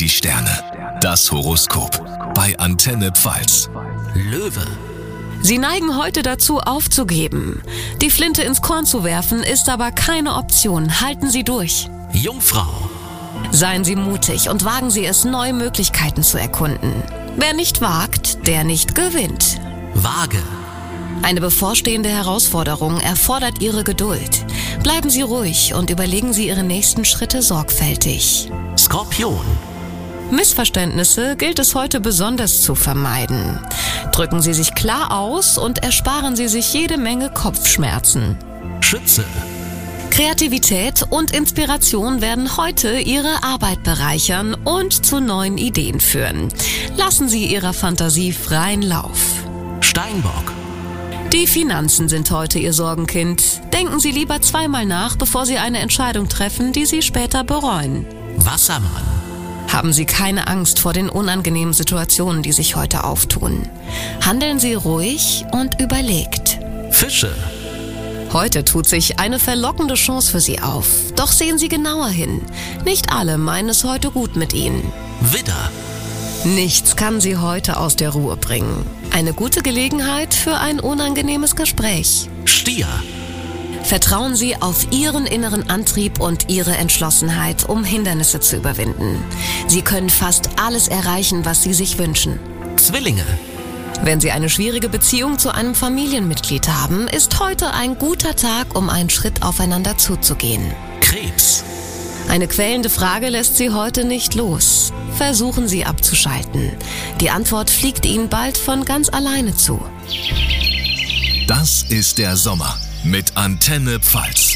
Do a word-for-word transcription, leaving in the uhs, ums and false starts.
die Sterne. Das Horoskop bei Antenne Pfalz. Löwe. Sie neigen heute dazu, aufzugeben. Die Flinte ins Korn zu werfen, ist aber keine Option. Halten Sie durch. Jungfrau. Seien Sie mutig und wagen Sie es, neue Möglichkeiten zu erkunden. Wer nicht wagt, der nicht gewinnt. Waage. Eine bevorstehende Herausforderung erfordert Ihre Geduld. Bleiben Sie ruhig und überlegen Sie Ihre nächsten Schritte sorgfältig. Skorpion. Missverständnisse gilt es heute besonders zu vermeiden. Drücken Sie sich klar aus und ersparen Sie sich jede Menge Kopfschmerzen. Schütze. Kreativität und Inspiration werden heute Ihre Arbeit bereichern und zu neuen Ideen führen. Lassen Sie Ihrer Fantasie freien Lauf. Steinbock. Die Finanzen sind heute Ihr Sorgenkind. Denken Sie lieber zweimal nach, bevor Sie eine Entscheidung treffen, die Sie später bereuen. Wassermann. Haben Sie keine Angst vor den unangenehmen Situationen, die sich heute auftun. Handeln Sie ruhig und überlegt. Fische. Heute tut sich eine verlockende Chance für Sie auf. Doch sehen Sie genauer hin. Nicht alle meinen es heute gut mit Ihnen. Widder. Nichts kann Sie heute aus der Ruhe bringen. Eine gute Gelegenheit für ein unangenehmes Gespräch. Stier. Vertrauen Sie auf Ihren inneren Antrieb und Ihre Entschlossenheit, um Hindernisse zu überwinden. Sie können fast alles erreichen, was Sie sich wünschen. Zwillinge. Wenn Sie eine schwierige Beziehung zu einem Familienmitglied haben, ist heute ein guter Tag, um einen Schritt aufeinander zuzugehen. Krebs. Eine quälende Frage lässt Sie heute nicht los. Versuchen Sie abzuschalten. Die Antwort fliegt Ihnen bald von ganz alleine zu. Das ist der Sommer mit Antenne Pfalz.